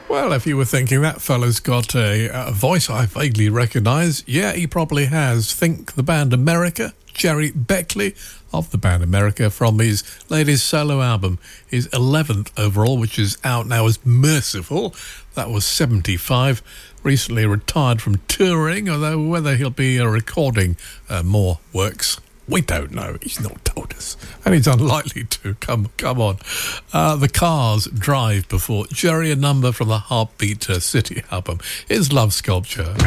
Well, if you were thinking that fella's got a voice I vaguely recognise, yeah, he probably has. Think the band America, Jerry Beckley of the band America, from his latest solo album, his 11th overall, which is out now as Merciful. That was 75. Recently retired from touring, although whether he'll be recording more works, we don't know. He's not told us. And he's unlikely to. Come on. The Cars Drive before Jerry, a number from the Heartbeat City album. It's Love Sculpture.